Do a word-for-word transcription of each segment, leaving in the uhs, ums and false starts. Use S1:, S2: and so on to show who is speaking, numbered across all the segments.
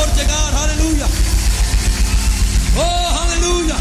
S1: por llegar. Aleluya. Oh, aleluya.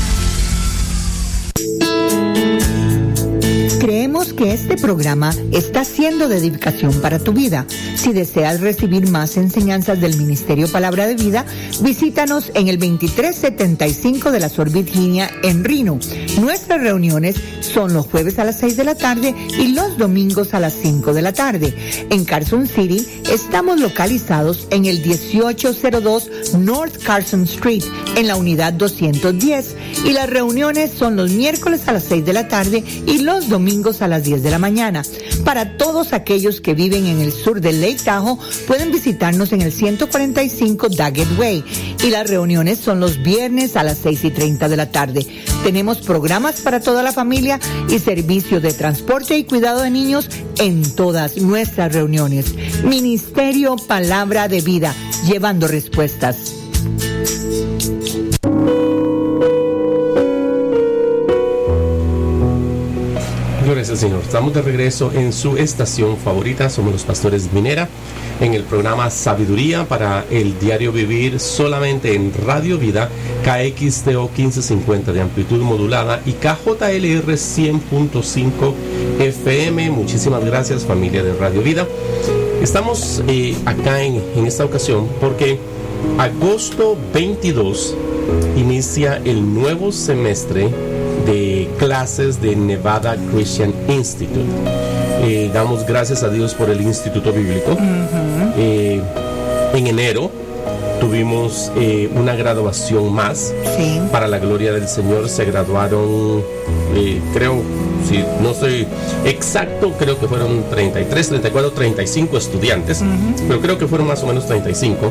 S2: Creemos que este programa está siendo de edificación para tu vida. Si deseas recibir más enseñanzas del Ministerio Palabra de Vida, visítanos en el veintitrés setenta y cinco de la Sur Virginia en Reno. Nuestras reuniones son los jueves a las seis de la tarde y los domingos a las cinco de la tarde. En Carson City estamos localizados en el dieciocho cero dos North Carson Street, en la unidad doscientos diez, y las reuniones son los miércoles a las seis de la tarde y los domingos a las diez de la mañana. Para todos aquellos que viven en el sur de Lake Tahoe, pueden visitarnos en el ciento cuarenta y cinco Daggett Way, y las reuniones son los viernes a las seis y treinta de la tarde. Tenemos programas para toda la familia y servicio de transporte y cuidado de niños en todas nuestras reuniones. Ministerio Palabra de Vida, llevando respuestas.
S3: Gloria al Señor. Estamos de regreso en su estación favorita. Somos los pastores Minera en el programa Sabiduría para el Diario Vivir, solamente en Radio Vida, K X T O quince cincuenta de amplitud modulada y K J L R cien punto cinco F M. Muchísimas gracias, familia de Radio Vida. Estamos eh, acá en, en esta ocasión porque agosto veintidós inicia el nuevo semestre de clases de Nevada Christian Institute. Eh, damos gracias a Dios por el Instituto Bíblico. Uh-huh. Eh, en enero tuvimos eh, una graduación más. Sí. Para la gloria del Señor se graduaron, eh, creo, si no soy exacto, creo que fueron treinta y tres, treinta y cuatro, treinta y cinco estudiantes, uh-huh. pero creo que fueron más o menos treinta y cinco.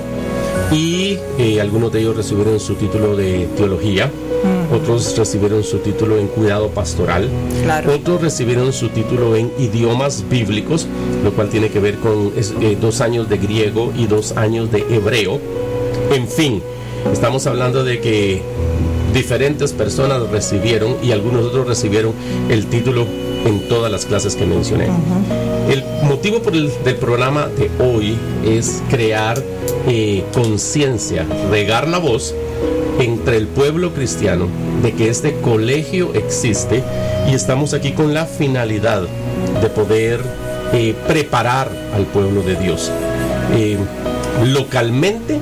S3: Y eh, algunos de ellos recibieron su título de teología. Uh-huh. Otros recibieron su título en cuidado pastoral. Claro. Otros recibieron su título en idiomas bíblicos, lo cual tiene que ver con es, eh, dos años de griego y dos años de hebreo. En fin, estamos hablando de que diferentes personas recibieron y algunos otros recibieron el título en todas las clases que mencioné. Uh-huh. El motivo por el, del programa de hoy es crear eh, conciencia, regar la voz entre el pueblo cristiano de que este colegio existe, y estamos aquí con la finalidad de poder eh, preparar al pueblo de Dios eh, localmente,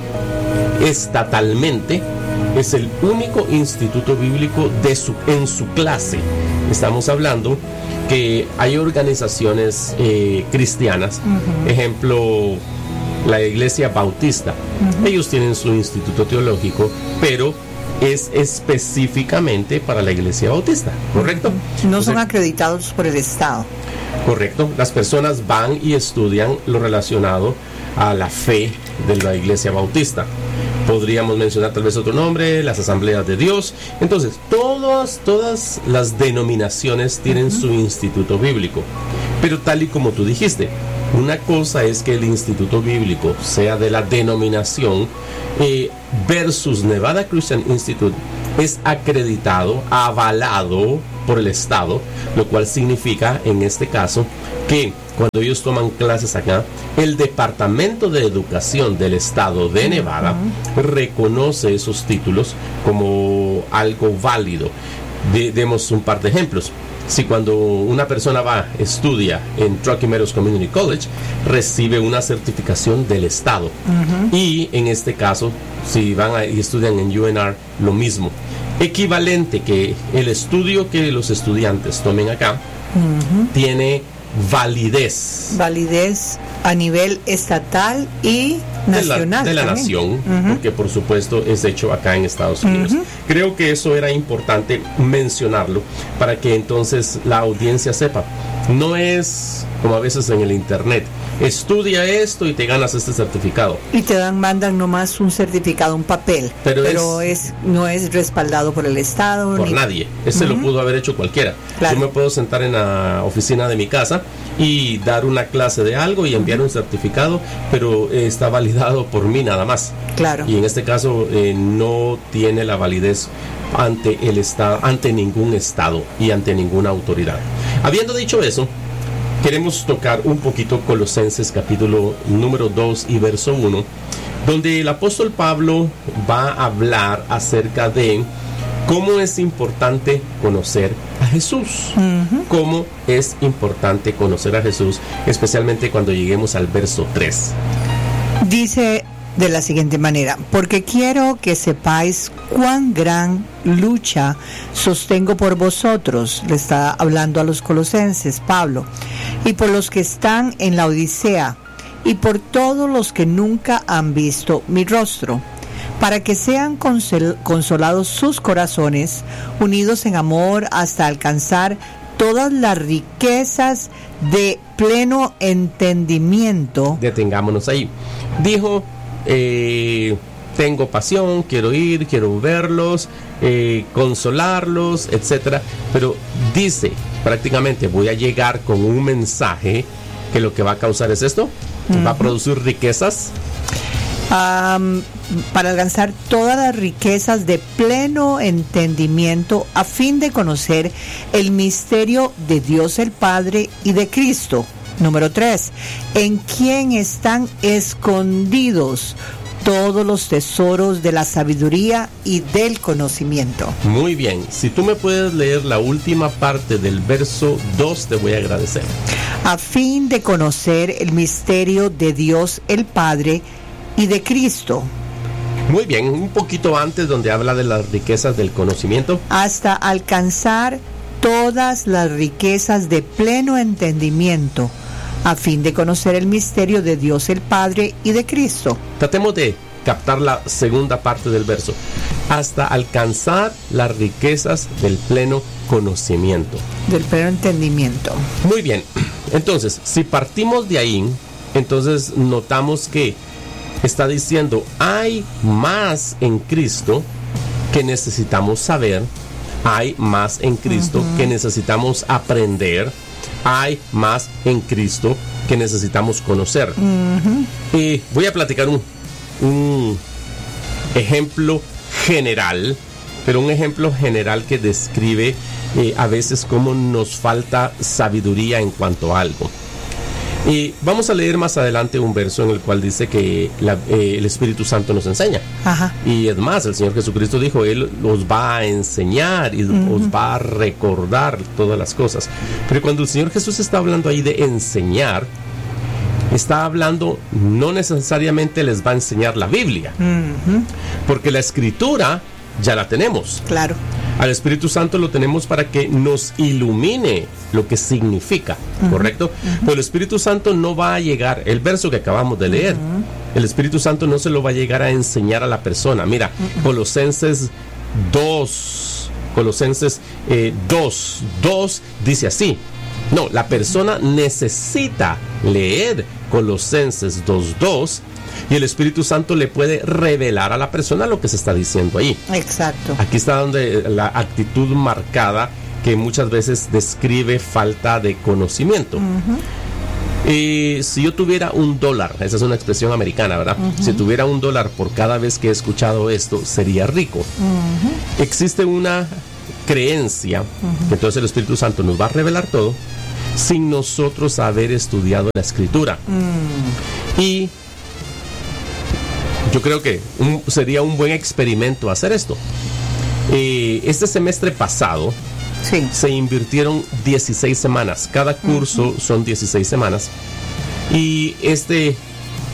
S3: estatalmente. Es el único instituto bíblico de su, en su clase. Estamos hablando que hay organizaciones eh, cristianas, uh-huh. ejemplo, la Iglesia Bautista. Uh-huh. Ellos tienen su instituto teológico, pero es específicamente para la Iglesia Bautista, ¿correcto?
S2: Uh-huh. No Entonces, son acreditados por el Estado.
S3: Correcto. Las personas van y estudian lo relacionado a la fe de la Iglesia Bautista. Podríamos mencionar tal vez otro nombre, las Asambleas de Dios. Entonces, todas, todas las denominaciones tienen uh-huh. su instituto bíblico. Pero tal y como tú dijiste, una cosa es que el instituto bíblico sea de la denominación eh, versus Nevada Christian Institute es acreditado, avalado por el Estado, lo cual significa en este caso que cuando ellos toman clases acá, el Departamento de Educación del Estado de Nevada uh-huh. reconoce esos títulos como algo válido. De, demos un par de ejemplos. Si cuando una persona va, estudia en Truckee Meadows Community College, recibe una certificación del Estado. Uh-huh. Y en este caso, si van a, y estudian en U N R, lo mismo. Equivalente que el estudio que los estudiantes tomen acá uh-huh. tiene validez.
S2: Validez a nivel estatal y nacional.
S3: De la, de la nación, uh-huh. porque por supuesto es hecho acá en Estados Unidos. Uh-huh. Creo que eso era importante mencionarlo para que entonces la audiencia sepa. No es como a veces en el internet, estudia esto y te ganas este certificado. Y
S2: te dan, mandan nomás un certificado, un papel, pero, pero es, es no es respaldado por el Estado.
S3: Por
S2: ni...
S3: nadie. Ese uh-huh. lo pudo haber hecho cualquiera. Claro. Yo me puedo sentar en la oficina de mi casa y dar una clase de algo y enviar uh-huh. un certificado, pero eh, está validado por mí nada más.
S2: Claro.
S3: Y en este caso eh, no tiene la validez ante el Estado, ante ningún Estado y ante ninguna autoridad. Habiendo dicho eso, queremos tocar un poquito Colosenses capítulo número dos y verso uno, donde el apóstol Pablo va a hablar acerca de cómo es importante conocer a Jesús. Uh-huh. Cómo es importante conocer a Jesús, especialmente cuando lleguemos al verso tres.
S2: Dice de la siguiente manera: porque quiero que sepáis cuán gran lucha sostengo por vosotros, le está hablando a los colosenses Pablo, y por los que están en la Odisea, y por todos los que nunca han visto mi rostro, para que sean consol- consolados sus corazones, unidos en amor hasta alcanzar todas las riquezas de pleno entendimiento.
S3: Detengámonos ahí. Dijo, eh, tengo pasión, quiero ir, quiero verlos, eh, consolarlos, etcétera. Pero dice, prácticamente voy a llegar con un mensaje que lo que va a causar es esto, uh-huh. va a producir riquezas.
S2: Um, para alcanzar todas las riquezas de pleno entendimiento, a fin de conocer el misterio de Dios el Padre y de Cristo. Número tres, en quien están escondidos todos los tesoros de la sabiduría y del conocimiento.
S3: Muy bien, si tú me puedes leer la última parte del verso dos, te voy a agradecer.
S2: A fin de conocer el misterio de Dios el Padre y de Cristo.
S3: Muy bien, un poquito antes donde habla de las riquezas del conocimiento.
S2: Hasta alcanzar todas las riquezas de pleno entendimiento, a fin de conocer el misterio de Dios el Padre y de Cristo.
S3: Tratemos de captar la segunda parte del verso. Hasta alcanzar las riquezas del pleno conocimiento.
S2: Del pleno entendimiento.
S3: Muy bien, entonces, si partimos de ahí, entonces notamos que está diciendo, hay más en Cristo que necesitamos saber, hay más en Cristo uh-huh. que necesitamos aprender, hay más en Cristo que necesitamos conocer. Uh-huh. Y voy a platicar un, un ejemplo general, pero un ejemplo general que describe eh, a veces cómo nos falta sabiduría en cuanto a algo. Y vamos a leer más adelante un verso en el cual dice que la, eh, el Espíritu Santo nos enseña. Ajá. Y es más, el Señor Jesucristo dijo, Él os va a enseñar y uh-huh. os va a recordar todas las cosas. Pero cuando el Señor Jesús está hablando ahí de enseñar, está hablando, no necesariamente les va a enseñar la Biblia, uh-huh. porque la Escritura ya la tenemos.
S2: Claro.
S3: Al Espíritu Santo lo tenemos para que nos ilumine lo que significa, uh-huh. ¿correcto? Uh-huh. Pero el Espíritu Santo no va a llegar, el verso que acabamos de leer, uh-huh. el Espíritu Santo no se lo va a llegar a enseñar a la persona. Mira, uh-huh. Colosenses dos, Colosenses eh, dos, dos dice así. No, la persona necesita leer Colosenses dos, dos, y el Espíritu Santo le puede revelar a la persona lo que se está diciendo ahí.
S2: Exacto.
S3: Aquí está donde la actitud marcada que muchas veces describe falta de conocimiento. Uh-huh. Y si yo tuviera un dólar, esa es una expresión americana, ¿verdad? Uh-huh. Si tuviera un dólar por cada vez que he escuchado esto, sería rico. Uh-huh. Existe una creencia uh-huh. que entonces el Espíritu Santo nos va a revelar todo sin nosotros haber estudiado la Escritura. Uh-huh. Y yo creo que un, sería un buen experimento hacer esto. Eh, este semestre pasado sí. se invirtieron dieciséis semanas. Cada curso uh-huh. son dieciséis semanas. Y este eh,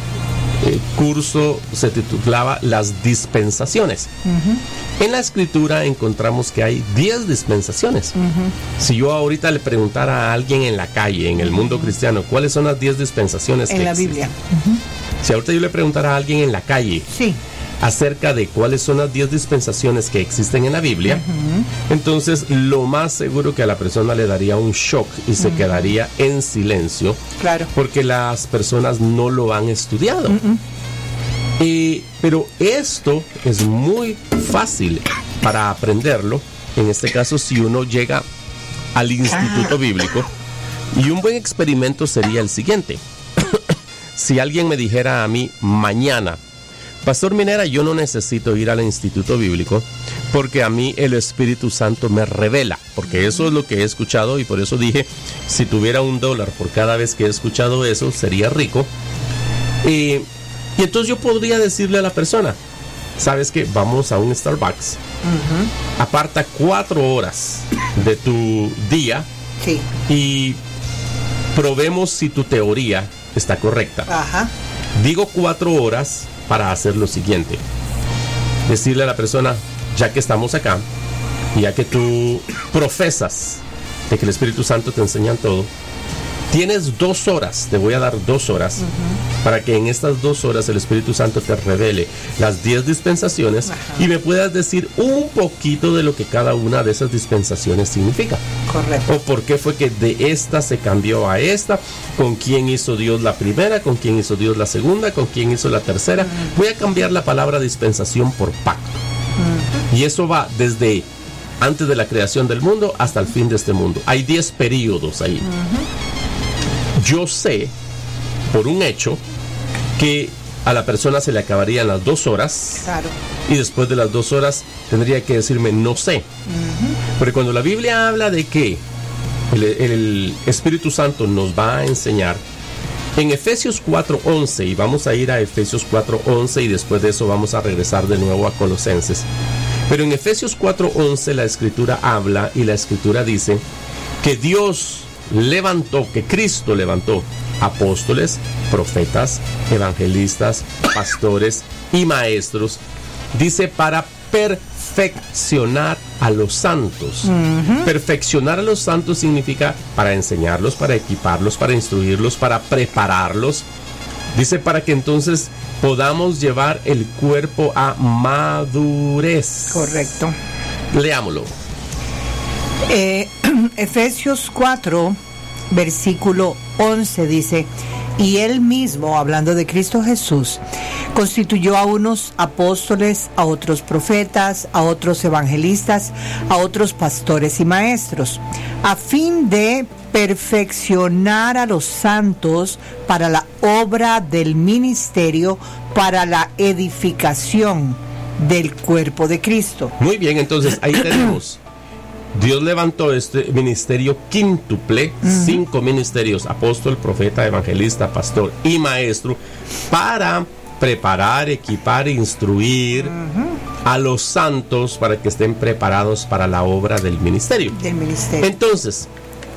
S3: curso se titulaba Las Dispensaciones. Uh-huh. En la Escritura encontramos que hay diez dispensaciones. Uh-huh. Si yo ahorita le preguntara a alguien en la calle, en el mundo cristiano, ¿cuáles son las diez dispensaciones
S2: en
S3: que
S2: la
S3: existen?
S2: Biblia? Uh-huh.
S3: Si ahorita yo le preguntara a alguien en la calle
S2: sí.
S3: acerca de cuáles son las diez dispensaciones que existen en la Biblia, uh-huh. entonces lo más seguro que a la persona le daría un shock y se uh-huh. quedaría en silencio.
S2: Claro.
S3: Porque las personas no lo han estudiado. Uh-huh. Eh, pero esto es muy fácil para aprenderlo. En este caso, si uno llega al instituto ah. bíblico, y un buen experimento sería el siguiente. Si alguien me dijera a mí mañana, Pastor Minera, yo no necesito ir al instituto bíblico porque a mí el Espíritu Santo me revela, porque eso es lo que he escuchado y por eso dije, si tuviera un dólar por cada vez que he escuchado eso, sería rico. Eh, y entonces yo podría decirle a la persona, ¿sabes qué? Vamos a un Starbucks, uh-huh. aparta cuatro horas de tu día
S2: sí.
S3: y probemos si tu teoría está correcta.
S2: Ajá.
S3: Digo cuatro horas para hacer lo siguiente, decirle a la persona, ya que estamos acá, ya que tú profesas de que el Espíritu Santo te enseña todo, tienes dos horas, te voy a dar dos horas, uh-huh. para que en estas dos horas el Espíritu Santo te revele las diez dispensaciones, uh-huh. y me puedas decir un poquito de lo que cada una de esas dispensaciones significa.
S2: Correcto.
S3: O por qué fue que de esta se cambió a esta, con quién hizo Dios la primera, con quién hizo Dios la segunda, con quién hizo la tercera. Uh-huh. Voy a cambiar la palabra dispensación por pacto. Uh-huh. Y eso va desde antes de la creación del mundo hasta el fin de este mundo. Hay diez periodos ahí. Uh-huh. Yo sé, por un hecho, que a la persona se le acabarían las dos horas.
S2: Claro.
S3: Y después de las dos horas tendría que decirme, no sé. Uh-huh. Porque cuando la Biblia habla de que el, el Espíritu Santo nos va a enseñar, en Efesios cuatro once, y vamos a ir a Efesios cuatro once y después de eso vamos a regresar de nuevo a Colosenses. Pero en Efesios cuatro once la Escritura habla y la Escritura dice que Dios levantó, que Cristo levantó apóstoles, profetas, evangelistas, pastores y maestros, dice, para perfeccionar a los santos. Uh-huh. Perfeccionar a los santos significa para enseñarlos, para equiparlos, para instruirlos, para prepararlos. Dice, para que entonces podamos llevar el cuerpo a madurez.
S2: Correcto.
S3: Leámoslo.
S2: Eh, Efesios cuatro, versículo once dice, y él mismo, hablando de Cristo Jesús, constituyó a unos apóstoles, a otros profetas, a otros evangelistas, a otros pastores y maestros, a fin de perfeccionar a los santos para la obra del ministerio, para la edificación del cuerpo de Cristo.
S3: Muy bien, entonces ahí tenemos. Dios levantó este ministerio quíntuple, uh-huh. cinco ministerios, apóstol, profeta, evangelista, pastor y maestro, para preparar, equipar, instruir uh-huh. a los santos para que estén preparados para la obra del ministerio.
S2: Del ministerio.
S3: Entonces,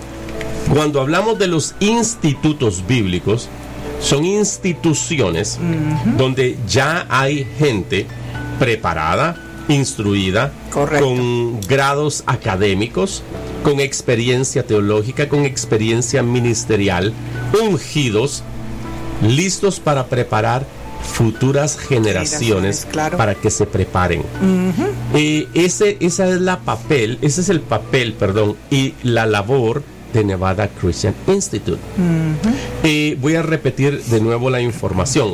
S3: cuando hablamos de los institutos bíblicos, son instituciones uh-huh. donde ya hay gente preparada, instruida,
S2: correcto,
S3: con grados académicos, con experiencia teológica, con experiencia ministerial, ungidos, listos para preparar futuras generaciones, generaciones claro. para que se preparen. Uh-huh. Eh, ese, esa es la papel, ese es el papel, perdón, y la labor de Nevada Christian Institute. Uh-huh. Eh, voy a repetir de nuevo la información.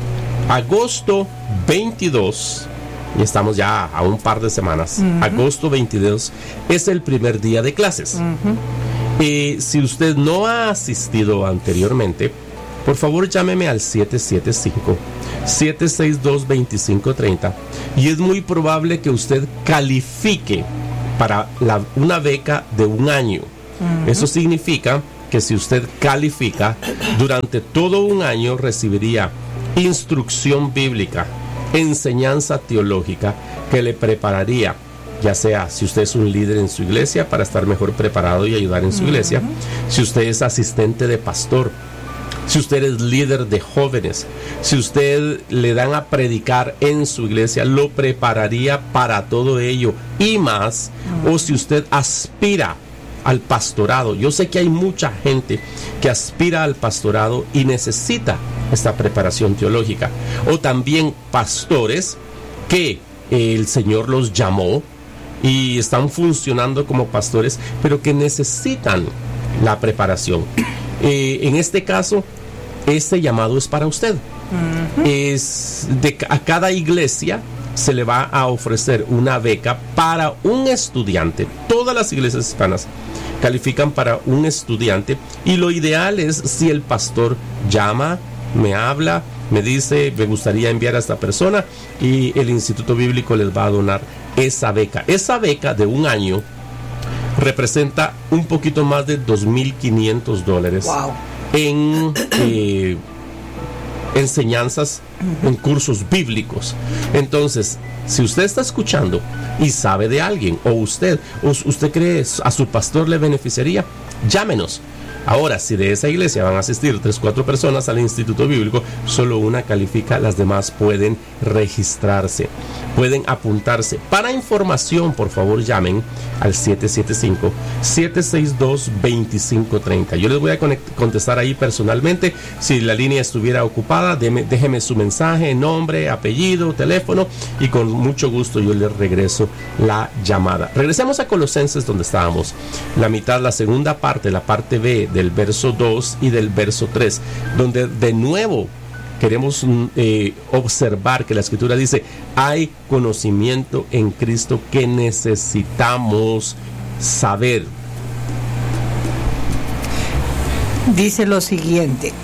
S3: Agosto veintidós, y estamos ya a un par de semanas. Uh-huh. Agosto veintidós es el primer día de clases. Uh-huh. Eh, si usted no ha asistido anteriormente, por favor llámeme al siete siete cinco, siete seis dos, dos cinco tres cero y es muy probable que usted califique para la, una beca de un año. Uh-huh. Eso significa que si usted califica, durante todo un año recibiría instrucción bíblica, enseñanza teológica que le prepararía, ya sea si usted es un líder en su iglesia, para estar mejor preparado y ayudar en su uh-huh. iglesia, si usted es asistente de pastor, si usted es líder de jóvenes, si usted le dan a predicar en su iglesia, lo prepararía para todo ello y más. Uh-huh. O si usted aspira al pastorado, yo sé que hay mucha gente que aspira al pastorado y necesita esta preparación teológica, o también pastores que eh, el Señor los llamó y están funcionando como pastores, pero que necesitan la preparación. Eh, en este caso, este llamado es para usted. Uh-huh. Es de, a cada iglesia se le va a ofrecer una beca para un estudiante. Todas las iglesias hispanas califican para un estudiante, y lo ideal es si el pastor llama, me habla, me dice, me gustaría enviar a esta persona, y el Instituto Bíblico les va a donar esa beca. Esa beca de un año representa un poquito más de dos mil quinientos dólares
S2: wow.
S3: en eh, enseñanzas, en cursos bíblicos. Entonces, si usted está escuchando y sabe de alguien, o usted, o usted cree a su pastor le beneficiaría, llámenos. Ahora, si de esa iglesia van a asistir tres, cuatro personas al Instituto Bíblico, solo una califica, las demás pueden registrarse, pueden apuntarse. Para información, por favor, llamen al siete siete cinco, siete seis dos, dos cinco tres cero. Yo les voy a contestar ahí personalmente. Si la línea estuviera ocupada, déme, déjeme su mensaje, nombre, apellido, teléfono, y con mucho gusto yo les regreso la llamada. Regresemos a Colosenses, donde estábamos. La mitad, la segunda parte, la parte B del verso dos y del verso tres, donde de nuevo queremos eh, observar que la Escritura dice: hay conocimiento en Cristo que necesitamos saber.
S2: Dice lo siguiente,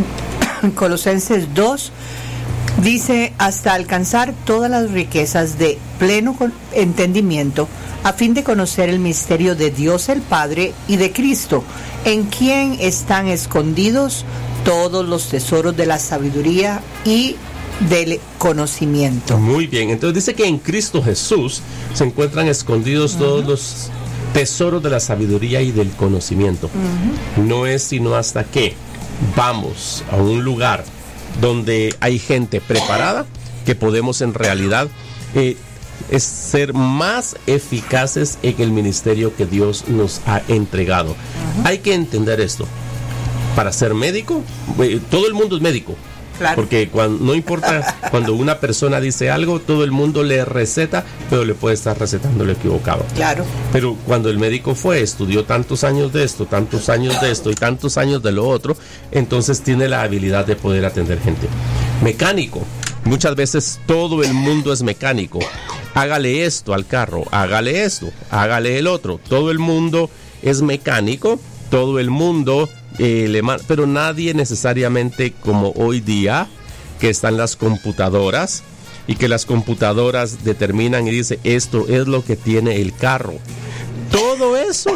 S2: Colosenses dos, dice: hasta alcanzar todas las riquezas de pleno entendimiento, a fin de conocer el misterio de Dios el Padre y de Cristo, en quien están escondidos todos los tesoros de la sabiduría y del conocimiento.
S3: Muy bien, entonces dice que en Cristo Jesús se encuentran escondidos uh-huh. todos los tesoros de la sabiduría y del conocimiento. Uh-huh. No es sino hasta que vamos a un lugar donde hay gente preparada que podemos en realidad eh, es ser más eficaces en el ministerio que Dios nos ha entregado. Uh-huh. Hay que entender esto. Para ser médico, eh, todo el mundo es médico. Claro. Porque cuando, no importa cuando una persona dice algo, todo el mundo le receta, pero le puede estar recetando lo equivocado.
S2: Claro.
S3: Pero cuando el médico fue, estudió tantos años de esto, tantos años de esto y tantos años de lo otro, entonces tiene la habilidad de poder atender gente. Mecánico. Muchas veces todo el mundo es mecánico. Hágale esto al carro, hágale esto, hágale el otro. Todo el mundo es mecánico, todo el mundo, eh, le man- pero nadie necesariamente como hoy día, que están las computadoras y que las computadoras determinan y dicen esto es lo que tiene el carro. Todo eso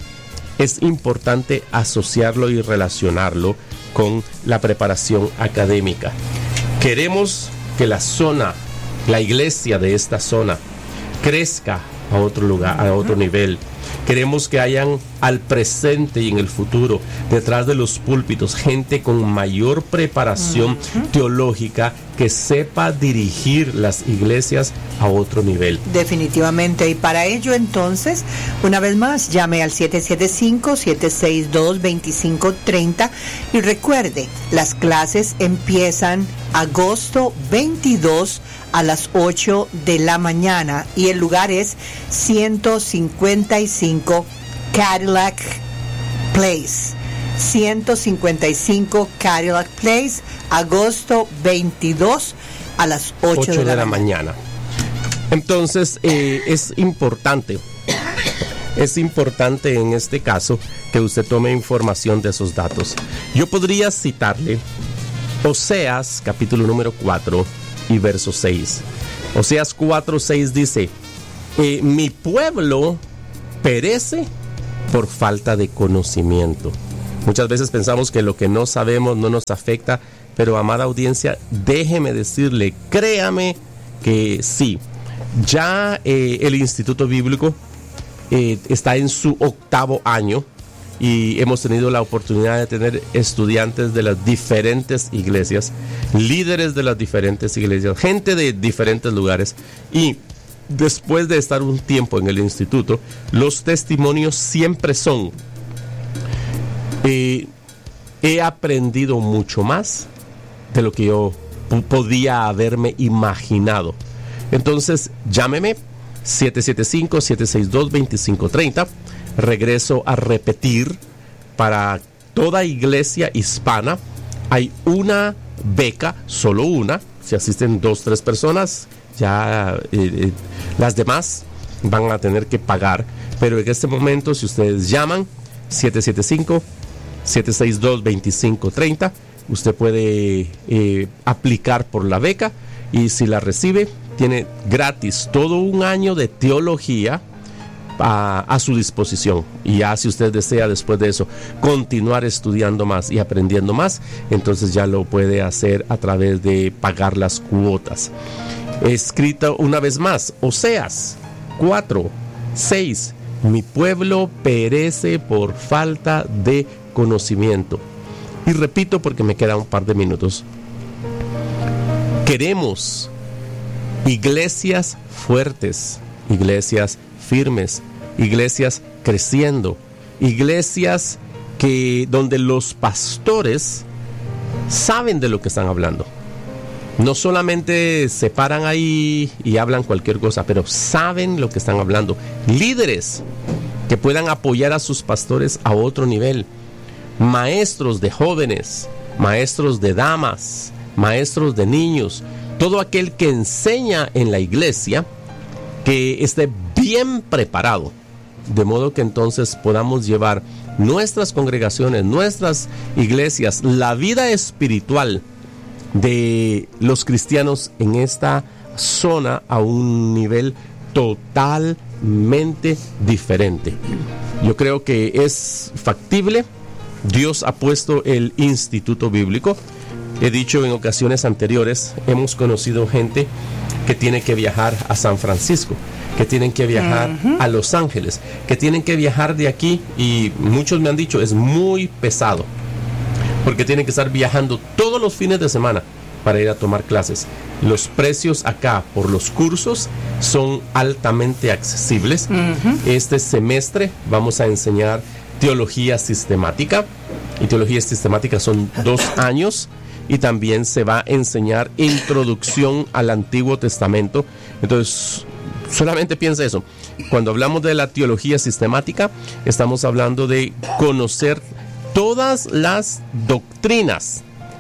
S3: es importante asociarlo y relacionarlo con la preparación académica. Queremos que la zona, la iglesia de esta zona, crezca a otro lugar, a otro nivel. Queremos que hayan al presente y en el futuro, detrás de los púlpitos, gente con mayor preparación uh-huh. teológica que sepa dirigir las iglesias a otro nivel.
S2: Definitivamente, y para ello entonces, una vez más, llame al siete siete cinco, siete seis dos, dos cinco tres cero y recuerde, las clases empiezan agosto veintidós a las ocho de la mañana y el lugar es ciento cincuenta y cinco Cadillac Place. ciento cincuenta y cinco Cadillac Place, agosto veintidós a las ocho de la, de la mañana.
S3: mañana. Entonces, eh, es importante, es importante en este caso que usted tome información de esos datos. Yo podría citarle Oseas, capítulo número cuatro y verso seis. Oseas cuatro, seis dice: eh, mi pueblo perece por falta de conocimiento. Muchas veces pensamos que lo que no sabemos no nos afecta, pero amada audiencia, déjeme decirle, créame que sí. Ya eh, el Instituto Bíblico eh, está en su octavo año y hemos tenido la oportunidad de tener estudiantes de las diferentes iglesias, líderes de las diferentes iglesias, gente de diferentes lugares, y después de estar un tiempo en el instituto, los testimonios siempre son: eh, he aprendido mucho más de lo que yo p- podía haberme imaginado. Entonces, llámeme siete siete cinco, siete seis dos, dos cinco tres cero. Regreso a repetir, para toda iglesia hispana hay una beca, solo una. Si asisten dos, tres personas, ya eh, eh, las demás van a tener que pagar. Pero en este momento, si ustedes llaman siete siete cinco, siete seis dos, dos cinco tres cero, usted puede eh, aplicar por la beca, y si la recibe, tiene gratis todo un año de teología a, a su disposición. Y ya si usted desea después de eso continuar estudiando más y aprendiendo más, entonces ya lo puede hacer a través de pagar las cuotas. Escrito una vez más, Oseas cuatro, seis: mi pueblo perece por falta de conocimiento. Y repito porque me queda un par de minutos. Queremos iglesias fuertes, iglesias firmes, iglesias creciendo, iglesias que donde los pastores saben de lo que están hablando. No solamente se paran ahí y hablan cualquier cosa, pero saben lo que están hablando. Líderes que puedan apoyar a sus pastores a otro nivel. Maestros de jóvenes, maestros de damas, maestros de niños. Todo aquel que enseña en la iglesia, que esté bien preparado, de modo que entonces podamos llevar nuestras congregaciones, nuestras iglesias, la vida espiritual de los cristianos en esta zona a un nivel totalmente diferente. Yo creo que es factible. Dios ha puesto el instituto bíblico. He dicho en ocasiones anteriores, hemos conocido gente que tiene que viajar a San Francisco, que tienen que viajar uh-huh. a Los Ángeles, que tienen que viajar de aquí, y muchos me han dicho es muy pesado, porque tienen que estar viajando todos los fines de semana para ir a tomar clases. Los precios acá por los cursos son altamente accesibles. Uh-huh. Este semestre vamos a enseñar teología sistemática, y teología sistemática son dos años, y también se va a enseñar introducción al Antiguo Testamento. Entonces, solamente piensa eso. Cuando hablamos de la teología sistemática, estamos hablando de conocer todas las doctrinas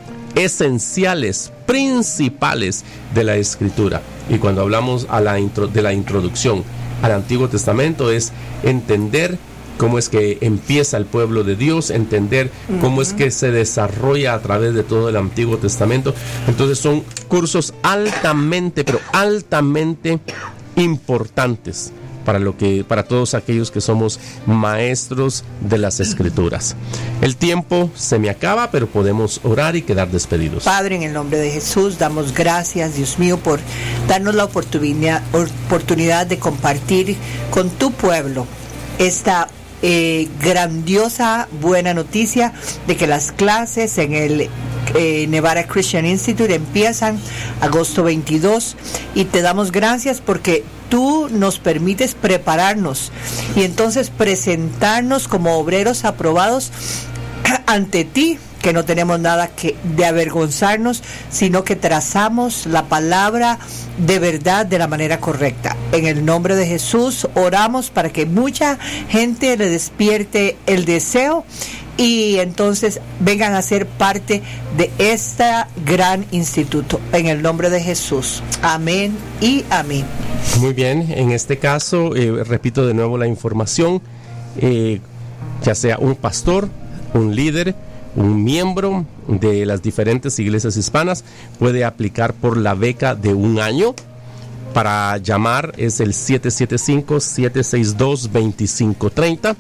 S3: esenciales, principales de la Escritura. Y cuando hablamos a la intro, de la introducción al Antiguo Testamento, es entender cómo es que empieza el pueblo de Dios, entender uh-huh. cómo es que se desarrolla a través de todo el Antiguo Testamento. Entonces son cursos altamente, pero altamente importantes para lo que, para todos aquellos que somos maestros de las Escrituras. El tiempo se me acaba, pero podemos orar y quedar despedidos.
S2: Padre, en el nombre de Jesús, damos gracias, Dios mío, por darnos la oportunidad, oportunidad de compartir con tu pueblo esta Eh, grandiosa buena noticia de que las clases en el eh, Nevada Christian Institute empiezan agosto veintidós, y te damos gracias porque tú nos permites prepararnos y entonces presentarnos como obreros aprobados ante ti, que no tenemos nada que de avergonzarnos, sino que trazamos la palabra de verdad de la manera correcta. En el nombre de Jesús oramos para que mucha gente le despierte el deseo y entonces vengan a ser parte de este gran instituto. En el nombre de Jesús. Amén y amén.
S3: Muy bien, en este caso, eh, repito de nuevo la información, eh, ya sea un pastor, un líder, un miembro de las diferentes iglesias hispanas, puede aplicar por la beca de un año. Para llamar es el siete siete cinco, siete seis dos, dos cinco tres cero,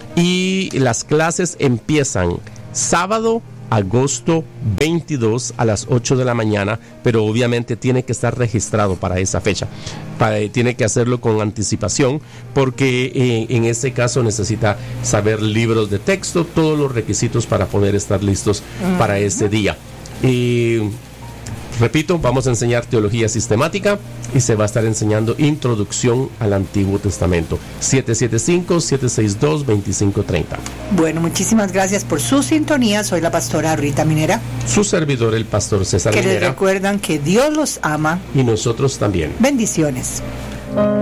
S3: y las clases empiezan sábado, agosto veintidós a las ocho de la mañana, pero obviamente tiene que estar registrado para esa fecha. Para, tiene que hacerlo con anticipación, porque eh, en ese caso necesita saber libros de texto, todos los requisitos para poder estar listos uh-huh. para ese día. Y repito, vamos a enseñar teología sistemática y se va a estar enseñando introducción al Antiguo Testamento. siete siete cinco, siete seis dos, dos cinco tres cero.
S2: Bueno, muchísimas gracias por su sintonía. Soy la pastora Rita Minera.
S3: Su servidor, el pastor César
S2: que
S3: Minera.
S2: Que les recuerdan que Dios los ama.
S3: Y nosotros también.
S2: Bendiciones.